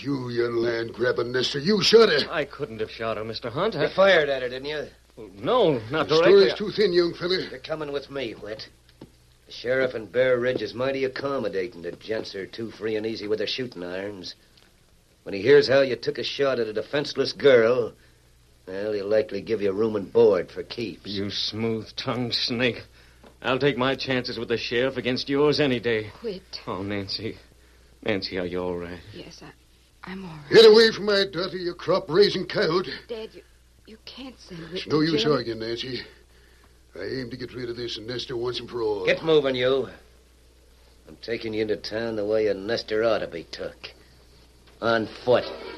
You land-grabbing Nestor. You shot her. I couldn't have shot her, Mr. Hunt. You fired at her, didn't you? No, not The directly. story's too thin, young fella. You're coming with me, Whit. The sheriff in Bear Ridge is mighty accommodating to gents who are too free and easy with their shooting irons. When he hears how you took a shot at a defenseless girl, well, he'll likely give you room and board for keeps. You smooth-tongued snake. I'll take my chances with the sheriff against yours any day. Whit. Oh, Nancy. Nancy, are you all right? Yes, I'm all right. Get away from my daughter, you crop-raising coyote. Dad, you can't send Whit It's no to use jail. arguing, Nancy. I aim to get rid of this Nestor once and for all. Get moving, you. I'm taking you into town the way a Nestor ought to be took. On foot.